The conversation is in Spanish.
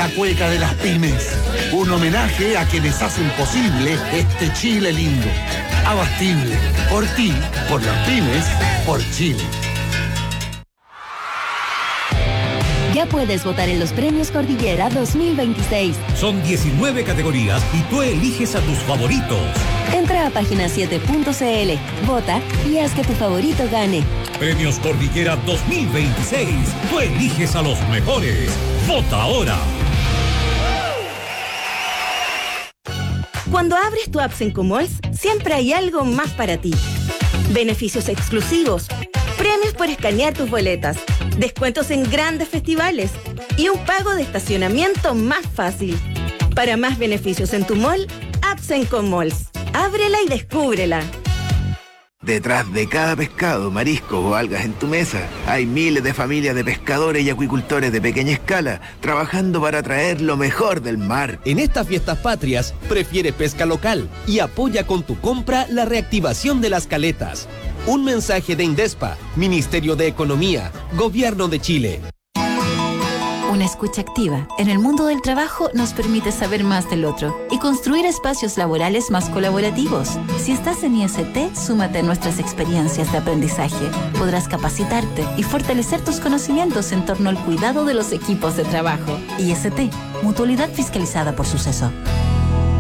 la cueca de las pymes. Un homenaje a quienes hacen posible este Chile lindo. Abastible. Por ti, por las pymes, por Chile. Ya puedes votar en los Premios Cordillera 2026. Son 19 categorías y tú eliges a tus favoritos. Entra a página7.cl, vota y haz que tu favorito gane. Premios Cordillera 2026. Tú eliges a los mejores. ¡Vota ahora! Cuando abres tu app Senco Malls, siempre hay algo más para ti. Beneficios exclusivos, premios por escanear tus boletas, descuentos en grandes festivales y un pago de estacionamiento más fácil. Para más beneficios en tu mall, app Senco Malls. Ábrela y descúbrela. Detrás de cada pescado, marisco o algas en tu mesa, hay miles de familias de pescadores y acuicultores de pequeña escala trabajando para traer lo mejor del mar. En estas fiestas patrias, prefiere pesca local y apoya con tu compra la reactivación de las caletas. Un mensaje de Indespa, Ministerio de Economía, Gobierno de Chile. Una escucha activa en el mundo del trabajo nos permite saber más del otro y construir espacios laborales más colaborativos. Si estás en IST, súmate a nuestras experiencias de aprendizaje. Podrás capacitarte y fortalecer tus conocimientos en torno al cuidado de los equipos de trabajo. IST, Mutualidad Fiscalizada por Suceso.